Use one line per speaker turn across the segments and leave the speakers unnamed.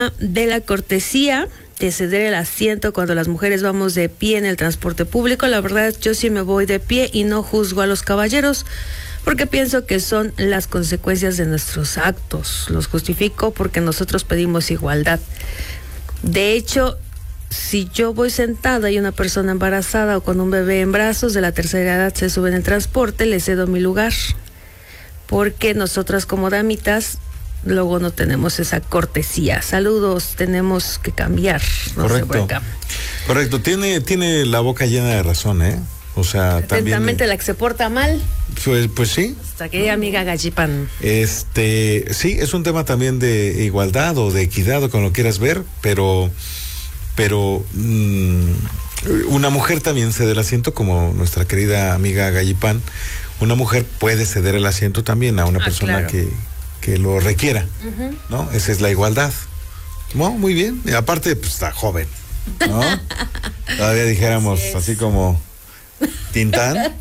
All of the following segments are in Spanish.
de la cortesía de ceder el asiento cuando las mujeres vamos de pie en el transporte público. La verdad, yo sí me voy de pie y no juzgo a los caballeros, porque pienso que son las consecuencias de nuestros actos. Los justifico porque nosotros pedimos igualdad. De hecho, si yo voy sentada y una persona embarazada o con un bebé en brazos de la tercera edad se sube en el transporte, le cedo mi lugar, porque nosotras como damitas luego no tenemos esa cortesía. Saludos, tenemos que cambiar. No
Correcto. Correcto, tiene la boca llena de razón, ¿eh? O sea,
atentamente
también,
la que se porta mal.
Pues sí.
Hasta aquella amiga Gallipan.
Sí, es un tema también de igualdad o de equidad, o como lo quieras ver, pero una mujer también cede el asiento, como nuestra querida amiga Gallipan. Una mujer puede ceder el asiento también a una persona, claro, que lo requiera, ¿no? Esa es la igualdad. No, muy bien. Y aparte, pues está joven, ¿no? Todavía dijéramos así como Tintán.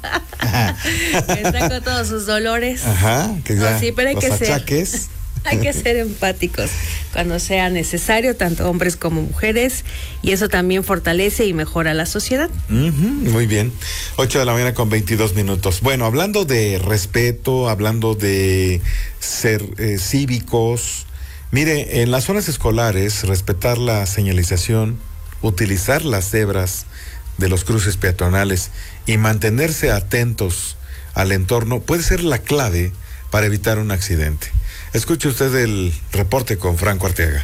Está con todos sus dolores.
Ajá, que ya,
no, sí, pero hay
los
que
achaques.
Hay que ser empáticos cuando sea necesario, tanto hombres como mujeres, y eso también fortalece y mejora la sociedad.
Muy bien. 8:22 a.m. Bueno, hablando de respeto, hablando de ser cívicos, mire, en las zonas escolares, respetar la señalización, utilizar las cebras de los cruces peatonales y mantenerse atentos al entorno puede ser la clave para evitar un accidente. Escuche usted el reporte con Franco Arteaga.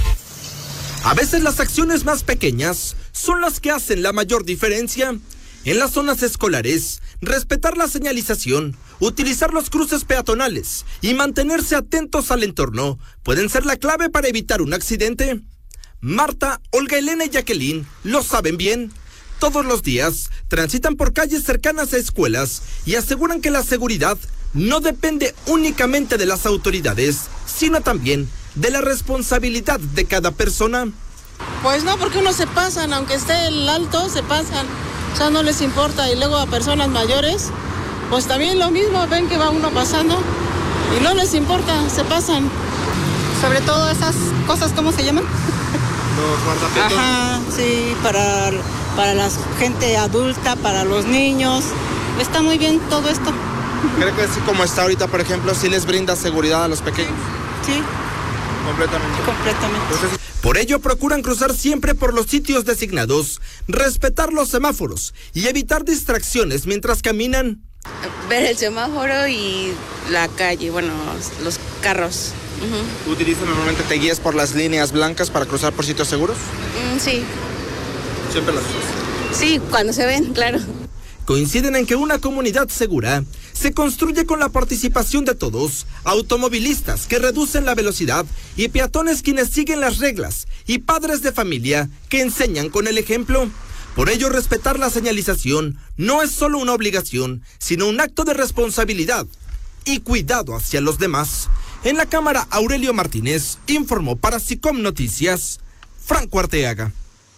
A veces las acciones más pequeñas son las que hacen la mayor diferencia. En las zonas escolares, respetar la señalización, utilizar los cruces peatonales y mantenerse atentos al entorno pueden ser la clave para evitar un accidente. Marta, Olga, Elena y Jacqueline lo saben bien. Todos los días transitan por calles cercanas a escuelas y aseguran que la seguridad no depende únicamente de las autoridades, sino también de la responsabilidad de cada persona.
Pues no, porque uno se pasan, aunque esté el alto, se pasan, o sea, no les importa. Y luego a personas mayores, pues también lo mismo, ven que va uno pasando y no les importa, se pasan. Sobre todo esas cosas, ¿cómo se llaman?
Los guardapeatones.
Ajá, sí, para la gente adulta, para los niños. Está muy bien todo esto.
¿Cree que así como está ahorita, por ejemplo, sí les brinda seguridad a los pequeños?
Sí.
Completamente.
Completamente.
Entonces, por ello procuran cruzar siempre por los sitios designados, respetar los semáforos y evitar distracciones mientras caminan.
Ver el semáforo y la calle, bueno, los carros.
¿Utilizan normalmente te guías por las líneas blancas para cruzar por sitios seguros?
Sí.
¿Siempre las usas?
Sí, cuando se ven, claro.
Coinciden en que una comunidad segura se construye con la participación de todos, automovilistas que reducen la velocidad y peatones quienes siguen las reglas y padres de familia que enseñan con el ejemplo. Por ello, respetar la señalización no es solo una obligación, sino un acto de responsabilidad y cuidado hacia los demás. En la cámara, Aurelio Martínez informó para SICOM Noticias, Franco Arteaga.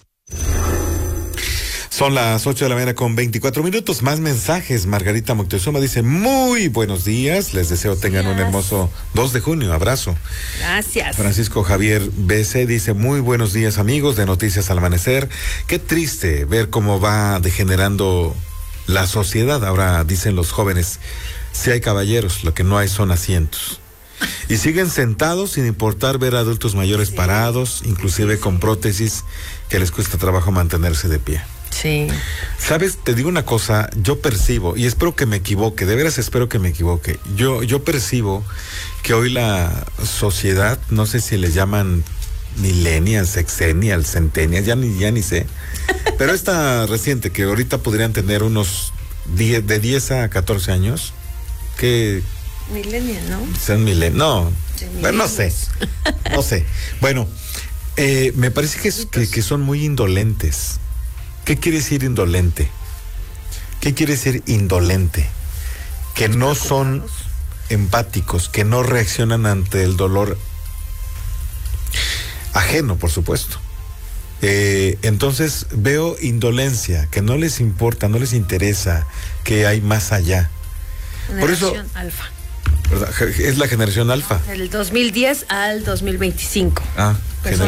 Son las 8:24 a.m. Más mensajes. Margarita Moctezuma dice: muy buenos días. Les deseo tengan un hermoso 2 de junio. Abrazo.
Gracias.
Francisco Javier BC dice: muy buenos días, amigos de Noticias al Amanecer. Qué triste ver cómo va degenerando la sociedad. Ahora dicen los jóvenes: si hay caballeros, lo que no hay son asientos. Y siguen sentados sin importar ver a adultos mayores parados, inclusive con prótesis, que les cuesta trabajo mantenerse de pie.
Sí.
Sabes, te digo una cosa, yo percibo, y espero que me equivoque, de veras espero que me equivoque. Yo percibo que hoy la sociedad, no sé si les llaman millennials, sexennials, centennials, ya ni sé. Pero esta reciente, que ahorita podrían tener unos de 10 a 14 años, que
millennial, ¿no?
Sean millennials, no, bueno, no sé. Bueno, me parece que son muy indolentes. ¿Qué quiere decir indolente? ¿Qué quiere decir indolente? Que no son empáticos, que no reaccionan ante el dolor ajeno, por supuesto. Entonces veo indolencia, que no les importa, no les interesa, que hay más allá. Por eso,
alfa.
¿Verdad? Es la generación alfa.
Del 2010 al 2025.
Ah,